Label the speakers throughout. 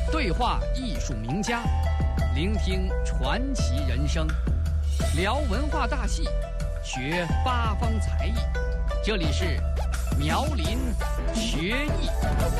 Speaker 1: 对话艺术名家，聆听传奇人生，聊文化大戏，学八方才艺。这里是苗林学艺。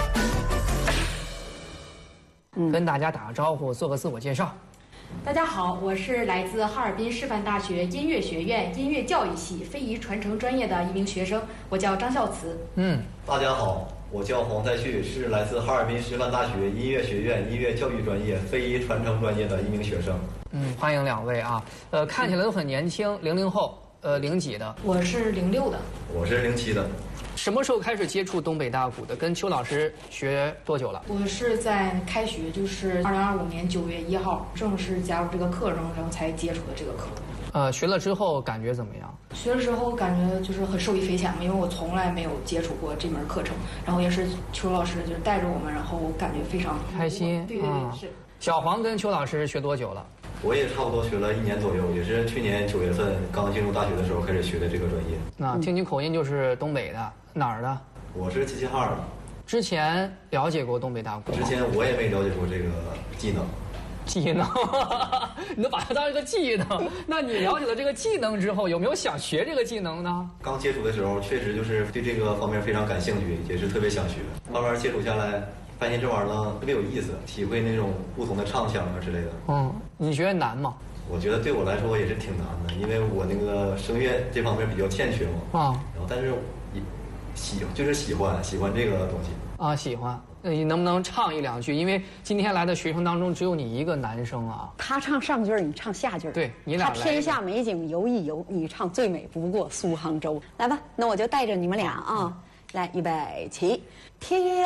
Speaker 2: 跟大家打个招呼，做个自我介绍。
Speaker 3: 大家好，我是来自哈尔滨师范大学音乐学院音乐教育系非遗传承专业的一名学生，我叫张孝慈。
Speaker 4: 大家好，我叫黄才旭，是来自哈尔滨师范大学音乐学院音乐教育专业非遗传承专业的一名学生。
Speaker 2: 欢迎两位啊。看起来都很年轻，00后，零几的？
Speaker 3: 我是06的。
Speaker 4: 我是07的。
Speaker 2: 什么时候开始接触东北大鼓的？跟邱老师学多久了？
Speaker 3: 我是在开学，就是2025年9月1号正式加入这个课程，然后才接触的这个课。
Speaker 2: 学了之后感觉怎么样？
Speaker 3: 学了之后感觉就是很受益匪浅，因为我从来没有接触过这门课程，然后也是邱老师就是带着我们，然后我感觉非常
Speaker 2: 开心。
Speaker 3: 对，是。
Speaker 2: 小黄跟邱老师学多久了？
Speaker 4: 我也差不多学了1年左右，也是去年9月份刚进入大学的时候开始学的这个专业。
Speaker 2: 那听你口音就是东北的，哪儿的？
Speaker 4: 我是齐齐哈尔的。
Speaker 2: 之前了解过东北大鼓？
Speaker 4: 之前我也没了解过这个技能。
Speaker 2: 技能，你都把它当一个技能。那你了解了这个技能之后，有没有想学这个技能呢？
Speaker 4: 刚接触的时候，确实就是对这个方面非常感兴趣，也是特别想学。慢慢接触下来，发现这玩意儿呢特别有意思，体会那种不同的唱腔啊之类的。
Speaker 2: 你觉得难吗？
Speaker 4: 我觉得对我来说也是挺难的，因为我那个声乐这方面比较欠缺嘛。然后但是喜欢这个东西。喜欢。你能不能唱一两句？因为今天来的学生当中只有你一个男生啊。
Speaker 5: 他唱上句儿，你唱下句儿。
Speaker 2: 对，你俩来。
Speaker 5: 他天下美景游一游，你唱最美不过苏杭州。来吧，那我就带着你们俩啊，来，预备起，天。